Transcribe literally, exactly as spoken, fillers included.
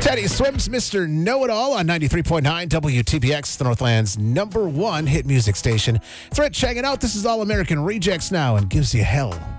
Teddy Swims, Mister Know-It-All on ninety-three point nine W T B X, the Northland's number one hit music station. Threat checking out. This is All American Rejects now and gives you hell.